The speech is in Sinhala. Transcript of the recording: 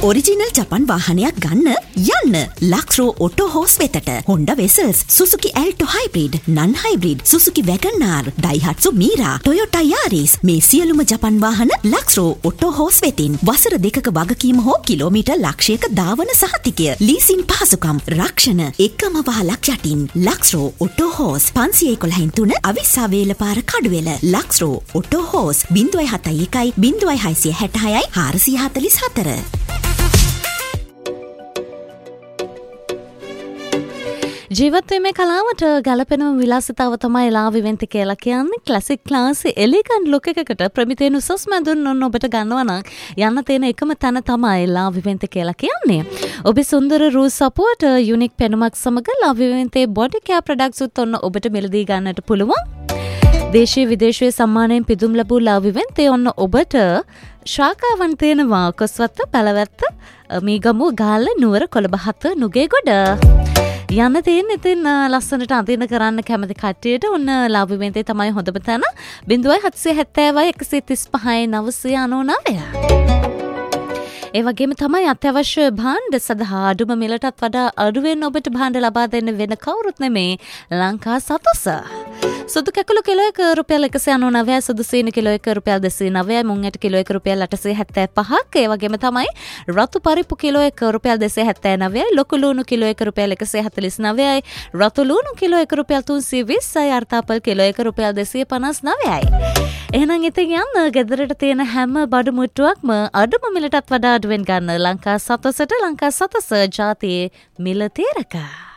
ඔරිජිනල් ජපන් වාහනයක් ගන්න යන්න ලක්ස්රෝ ඔටෝ හෝස් වෙතට. Honda Vessels, Suzuki Alto Hybrid, Non Hybrid, Suzuki Wagon R, Daihatsu Mira, Toyota Yaris මේ සියලුම ජපන් වාහන ලක්ස්රෝ ඔටෝ හෝස් වෙතින් වසර 2ක වගකීම හෝ කිලෝමීටර් ලක්ෂයක ධාවන සහතිකය, ලීසින් පහසුකම්, රක්ෂණ එකම වහලක් යටින්. ලක්ස්රෝ ඔටෝ හෝස් 511 අවිස්සාවේල පාර කඩුවෙල. ලක්ස්රෝ auto hose 071 0666 444. ජීවත්වීමේ කලාවට ගැලපෙනම විලාසිතාව තමයි ලාව් ඉවෙන්ට් කියලා කියන්නේ. ක්ලාසික් ක්ලාස් එලිගන්ට් ලුක් එකකට ප්‍රමිතේන උසස් මැදුන් ඔන්න ඔබට ගන්නවා නම් යන්න තියෙන එකම තැන තමයි ලාව් ඉවෙන්ට් කියලා කියන්නේ. ඔබේ සුන්දර රූ සපෝට් යුනික් පෙනුමක් සමග ලාව් ඉවෙන්ට්ේ බොඩි කෙයාර් ප්‍රොඩක්ට්ස් උත් ඔන්න ඔබට මිලදී ගන්නට පුළුවන්. දේශීය විදේශීය සම්මානයෙන් පිදුම් ලැබූ ලාව් ඉවෙන්ට්ේ ඔන්න ඔබට ශාඛාවන් තියෙනවා කොස්වත්ත, පැලවැත්ත, මීගමුව, ගාල්ල, නුවර, කොළඹ 7, නුගේගොඩ. යන්න තියෙන ඉතින් ලස්සනට අඳින කරන්න කැමති කට්ටියට ඔන්න ලාව් ඉවෙන්ට්ේ තමයි හොඳම තැන. 0770 135 999. ඒ වගේම තමයි අත්‍යවශ්‍ය භාණ්ඩ සඳහා අඩුම මිලටත් වඩා අඩුවෙන් ඔබට භාණ්ඩ ලබා දෙන්න වෙන කවුරුත් නෙමේ ලංකා සතොස. සුදු කැකුළු කිලෝ එක රුපියල් 199, සුදු සීනි කිලෝ එක රුපියල් 209, මුං ඇට කිලෝ එක රුපියල් 875ක්. ඒ වගේම තමයි රතු පරිප්පු කිලෝ එක රුපියල් 279, ලොකු ලූණු කිලෝ එක රුපියල් 149යි, රතු ලූණු කිලෝ එක රුපියල් 320යි, අර්තාපල් කිලෝ එක රුපියල් 259යි. එහෙනම් ඉතින් යන්න ගෙදරට තියෙන හැම බඩු මුට්ටුවක්ම අඩුම මිලටත් වඩා අඩුවෙන් ගන්න ලංකා සතොසට. ලංකා සතොස ජාතියේ මිල තීරක.